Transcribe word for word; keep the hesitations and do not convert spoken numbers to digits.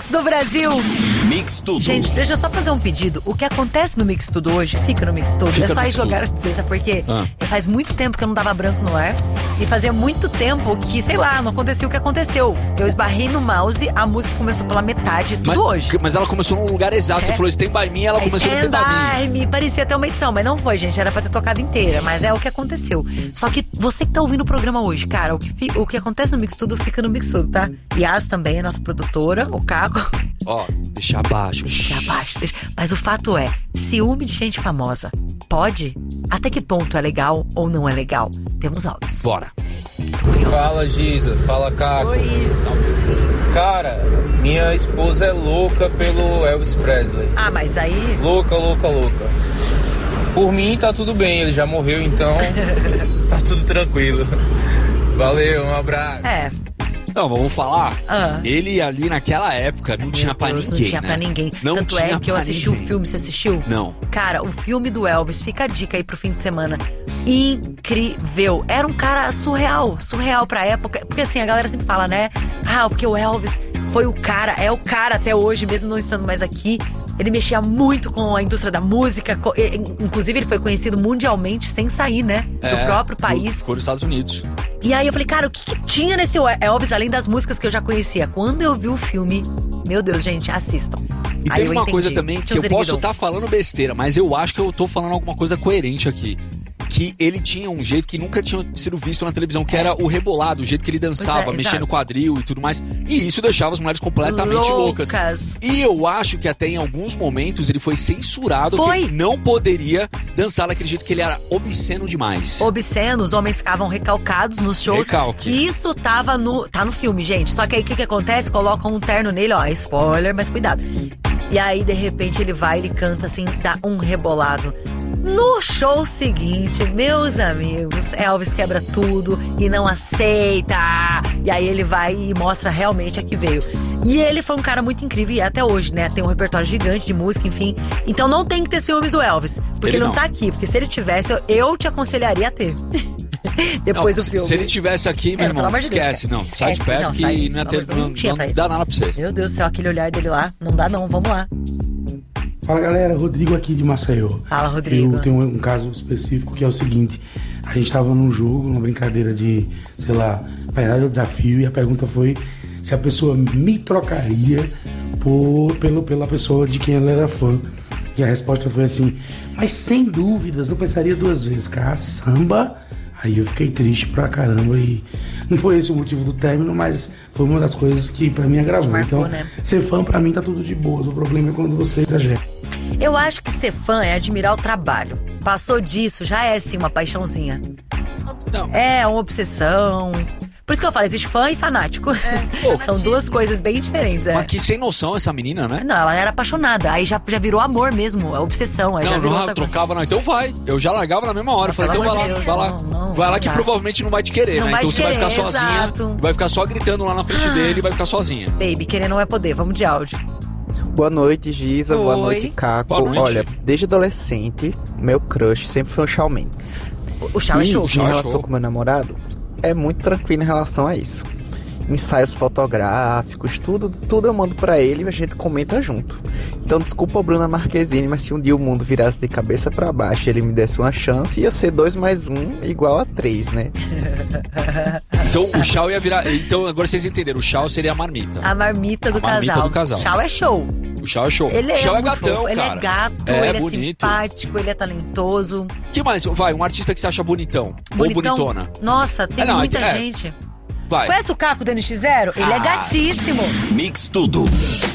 Mix do Brasil. Mix Tudo. Gente, deixa eu só fazer um pedido. O que acontece no Mix Tudo hoje, fica no Mix Tudo. Fica é só no ir Mix jogar, Tudo. sabe por quê? Ah. Faz muito tempo que eu não dava branco no ar. E fazia muito tempo que, sei lá, não acontecia o que aconteceu. Eu esbarrei no mouse, a música começou pela metade, tudo Mas, hoje. mas ela começou num lugar exato. É. Você falou Stand By Me, ela começou no Stand By Me. Ai, me parecia até uma edição, mas não foi, gente. Era pra ter tocado inteira, mas é o que aconteceu. Só que você que tá ouvindo o programa hoje, cara, o que, fi- o que acontece no Mix Tudo fica no Mix Tudo, tá? Yas também é nossa produtora, o Caco. Ó, deixa abaixo. Deixa abaixo, deixa. Mas o fato é, ciúme de gente famosa, pode? Até que ponto é legal ou não é legal? Temos áudios. Bora. Fala, Giza. Fala, Caco. Oi. Cara, minha esposa é louca pelo Elvis Presley. Ah, mas aí... Louca, louca, louca. Por mim tá tudo bem, ele já morreu, então tá tudo tranquilo. Valeu, um abraço. É. Não, mas vamos falar. Ah. Ele ali naquela época não tinha Meu pra Deus, ninguém, não tinha né? pra ninguém. Não Tanto tinha é que eu pra assisti o ninguém. filme, você assistiu? Não. Cara, o filme do Elvis, fica a dica aí pro fim de semana. Incrível. Era um cara surreal, surreal pra época. Porque assim, a galera sempre fala, né? Ah, porque o Elvis foi o cara, é o cara até hoje, mesmo não estando mais aqui. Ele mexia muito com a indústria da música. co- e- Inclusive, ele foi conhecido mundialmente sem sair, né? Do É, próprio país. Foi nos Estados Unidos. E aí eu falei, cara, o que, que tinha nesse Elvis, além das músicas que eu já conhecia? Quando eu vi o filme, meu Deus, gente, assistam. E Aí teve eu uma entendi. coisa também que Tinha eu os posso erguidão. estar falando besteira, mas eu acho que eu tô falando alguma coisa coerente aqui. Que ele tinha um jeito que nunca tinha sido visto na televisão, que era o rebolado, o jeito que ele dançava, Pois é, mexendo exato. o quadril e tudo mais. E isso deixava as mulheres completamente loucas. Loucas. E eu acho que até em alguns momentos ele foi censurado, Foi. que ele não poderia dançar daquele jeito, que ele era obsceno demais. Obsceno, os homens ficavam recalcados nos shows. Recalque. E isso tava no, tá no filme, gente. Só que aí o que, que acontece? Colocam um terno nele, ó, spoiler, mas cuidado. E aí, de repente, ele vai, ele canta assim, dá um rebolado. No show seguinte, meus amigos, Elvis quebra tudo e não aceita. E aí ele vai e mostra realmente a que veio. E ele foi um cara muito incrível, e até hoje, né? Tem um repertório gigante de música, enfim. Então não tem que ter ciúmes do Elvis, porque Ele ele não, não. tá aqui. Porque se ele tivesse, eu, eu te aconselharia a ter. Depois Não, do filme. Se ele tivesse aqui, meu É, irmão, pelo amor de Deus, esquece, cara. não. Sai de Esquece, perto não, que sai. não, ia ter, Não, não, não tinha não pra ele. dá nada pra você. Meu Deus do céu, aquele olhar dele lá. Não dá não, vamos lá. Fala galera, Rodrigo aqui de Maceió. Fala, Rodrigo. Eu tenho um caso específico que é o seguinte: a gente tava num jogo, numa brincadeira de, sei lá, verdade ou desafio, e a pergunta foi se a pessoa me trocaria por, pelo, pela pessoa de quem ela era fã. E a resposta foi assim: mas sem dúvidas, não pensaria duas vezes. Caçamba! Aí eu fiquei triste pra caramba e não foi esse o motivo do término, mas foi uma das coisas que pra mim agravou. Marcou, Então, né? ser fã pra mim tá tudo de boa. O problema é quando você exagera. Eu acho que ser fã é admirar o trabalho. Passou disso, já é sim uma paixãozinha. Não. É uma obsessão. Por isso que eu falo, existe fã e fanático. São duas coisas bem diferentes, é. Mas que sem noção essa menina, né? Não, ela era apaixonada. Aí já, já virou amor mesmo, é obsessão. Aí já Não, virou não, outra coisa. trocava não. Então vai. Eu já largava na mesma hora. Eu falei, pelo então vai amor lá, de vai Deus, lá. não, não, vai lá não que dá. provavelmente não vai te querer, Não né? vai Então te você vai ficar querer, sozinha. exato. Vai ficar só gritando lá na frente dele e vai ficar sozinha. Baby, querer não é poder. Vamos de áudio. Boa noite, Giza. Boa Oi. noite, Caco. Boa noite. Olha, desde adolescente, meu crush sempre foi o Shawn Mendes. O, o Shawn é E show. em Shawn é relação show. com meu namorado, é muito tranquilo em relação a isso. Ensaios fotográficos, tudo, tudo eu mando pra ele e a gente comenta junto. Então desculpa, Bruna Marquezine, mas se um dia o mundo virasse de cabeça pra baixo e ele me desse uma chance, ia ser dois mais um igual a três, né? Então o Shaw ia virar. Então agora vocês entenderam. O Shaw seria a marmita. A marmita do A marmita casal. do casal. Shawn é show. O Shaw é show. Ele o Shaw é, é muito gatão, fofo. Ele cara. é gato, É, ele é bonito. simpático, ele é talentoso. Que mais? Vai, um artista que você acha bonitão. Ou bonitona. Nossa, tem É, não, muita é- gente. Vai. Conhece o Caco do N X Zero? Ele é Ah. gatíssimo. Mix Tudo.